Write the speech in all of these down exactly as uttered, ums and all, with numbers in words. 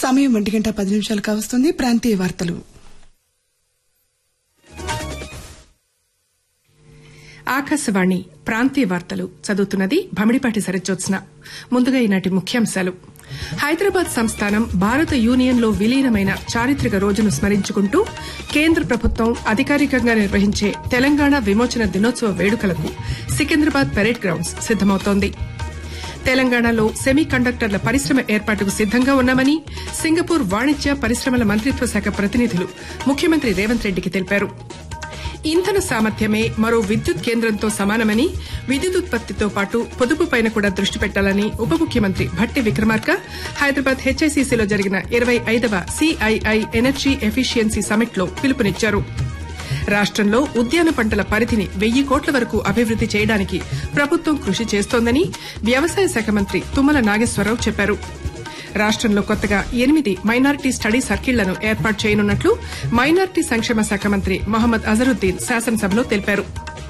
సమయం ఒంటి గంట పది నిమిషాలు కావస్తుంది. ప్రాంతీయ వార్తలు. ఆకాశవాణి ప్రాంతీయ వార్తలు చదువుతున్నది భమిడిపాటి సరజ్జోత్స్న. ముందుగా ఈనాటి ముఖ్యాంశాలు. హైదరాబాద్ సంస్థానం భారత యూనియన్లో విలీనమైన చారిత్రక రోజును స్మరించుకుంటూ కేంద్ర ప్రభుత్వం అధికారికంగా నిర్వహించే తెలంగాణ విమోచన దినోత్సవ వేడుకలకు సికింద్రాబాద్ పెరేడ్ గ్రౌండ్స్ సిద్దమవుతోంది. తెలంగాణలో సెమీ కండక్టర్ల పరిశ్రమ ఏర్పాటుకు సిద్దంగా ఉన్నామని సింగపూర్ వాణిజ్య పరిశ్రమల మంత్రిత్వ శాఖ ప్రతినిధులు ముఖ్యమంత్రి రేవంత్ రెడ్డికి తెలిపారు. ఇంధన సామర్థ్యమే మరో విద్యుత్ కేంద్రంతో సమానమని, విద్యుదుత్పత్తితో పాటు పొదుపుపైన కూడా దృష్టి పెట్టాలని ఉప ముఖ్యమంత్రి భట్టి విక్రమార్క హైదరాబాద్ హెచ్ఐసిసిలో జరిగిన ఇరవై ఐదవ సిఐఐ ఎనర్జీ ఎఫిషియన్సీ సమ్మిట్లో పిలుపునిచ్చారు. రాష్టంలో ఉద్యాన పంటల పరిధిని వెయ్యి కోట్ల వరకు అభివృద్ది చేయడానికి ప్రభుత్వం కృషి చేస్తోందని వ్యవసాయ శాఖ మంత్రి తుమ్మల నాగేశ్వరరావు చెప్పారు. రాష్టంలో కొత్తగా ఎనిమిది మైనారిటీ స్టడీ సర్కిళ్లను ఏర్పాటు చేయనున్నట్లు మైనారిటీ సంక్షేమ శాఖ మంత్రి మొహమ్మద్ అజరుద్దీన్ శాసనసభలో తెలిపారు.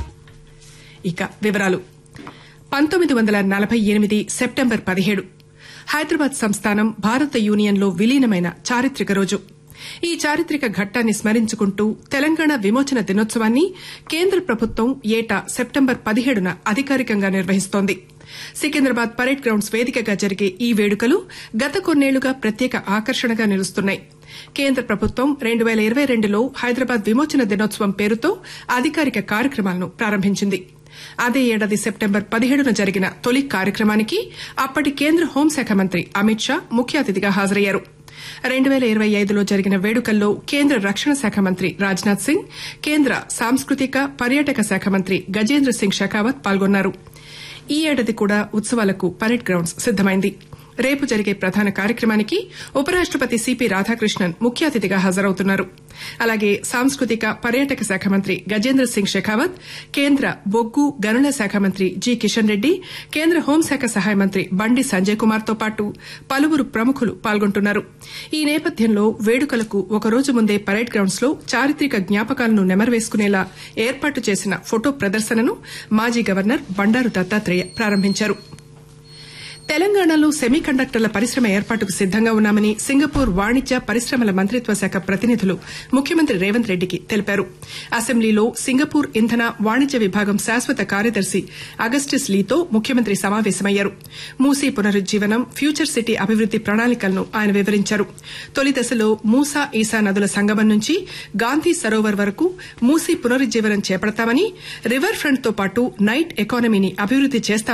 ఇక వివరాలు. పంతొమ్మిది వందల నలభై ఎనిమిది సెప్టెంబర్ పదిహేడు హైదరాబాద్ సంస్థానం భారత యూనియన్లో విలీనమైన చారిత్రక రోజు. ఈ చారిత్రక ఘట్టాన్ని స్మరించుకుంటూ తెలంగాణ విమోచన దినోత్సవాన్ని కేంద్ర ప్రభుత్వం ఏటా సెప్టెంబర్ పదిహేడున అధికారికంగా నిర్వహిస్తోంది. సికింద్రాబాద్ పరేడ్ గ్రౌండ్స్ వేదికగా జరిగే ఈ వేడుకలు గత కొన్నేళ్లుగా ప్రత్యేక ఆకర్షణగా నిలుస్తున్నాయి. కేంద్ర ప్రభుత్వం రెండు పేల ఇరవై రెండులో హైదరాబాద్ విమోచన దినోత్సవం పేరుతో అధికారిక కార్యక్రమాలను ప్రారంభించింది. అదే ఏడాది సెప్టెంబర్ పదిహేడున జరిగిన తొలి కార్యక్రమానికి అప్పటి కేంద్ర హోంశాఖ మంత్రి అమిత్ షా ముఖ్య అతిథిగా హాజరయ్యారు. రెండు పేల ఇరవై ఐదులో జరిగిన వేడుకల్లో కేంద్ర రక్షణ శాఖ మంత్రి రాజ్నాథ్ సింగ్, కేంద్ర సాంస్కృతిక పర్యాటక శాఖ మంత్రి గజేంద్ర సింగ్ షెకావత్ పాల్గొన్నారు. ఈ ఏడాది కూడా ఉత్సవాలకు పరేడ్ గ్రౌండ్స్ సిద్దమైంది. రేపు జరిగే ప్రధాన కార్యక్రమానికి ఉపరాష్టపతి సిపి రాధాకృష్ణన్ ముఖ్య అతిథిగా హాజరవుతున్నారు. అలాగే సాంస్కృతిక పర్యాటక శాఖ మంత్రి గజేంద్ర సింగ్ షెకావత్, కేంద్ర బొగ్గు గనుల శాఖ మంత్రి జి కిషన్ రెడ్డి, కేంద్ర హోంశాఖ సహాయ మంత్రి బండి సంజయ్ కుమార్ తో పాటు పలువురు ప్రముఖులు పాల్గొంటున్నారు. ఈ నేపథ్యంలో వేడుకలకు ఒకరోజు ముందే పరేడ్ గ్రౌండ్స్ లో చారిత్రక జ్ఞాపకాలను నెమరవేసుకునేలా ఏర్పాటు చేసిన ఫొటో ప్రదర్శనను మాజీ గవర్నర్ బండారు దత్తాత్రేయ ప్రారంభించారు. తెలంగాణలో సెమీ కండక్టర్ల పరిశ్రమ ఏర్పాటుకు సిద్దంగా ఉన్నామని సింగపూర్ వాణిజ్య పరిశ్రమల మంత్రిత్వ శాఖ ప్రతినిధులు ముఖ్యమంత్రి రేవంత్ రెడ్డికి తెలిపారు. అసెంబ్లీలో సింగపూర్ ఇంధన వాణిజ్య విభాగం శాశ్వత కార్యదర్శి అగస్టిస్ లీతో ముఖ్యమంత్రి సమావేశమయ్యారు. మూసీ పునరుజ్జీవనం, ఫ్యూచర్ సిటీ అభివృద్ది ప్రణాళికలను ఆయన వివరించారు. తొలి దశలో మూసా ఈసా నదుల సంగమం నుంచి గాంధీ సరోవర్ వరకు మూసీ పునరుజ్జీవనం చేపడతామని, రివర్ ఫ్రంట్ తో పాటు నైట్ ఎకానమీని అభివృద్ది చేస్తామని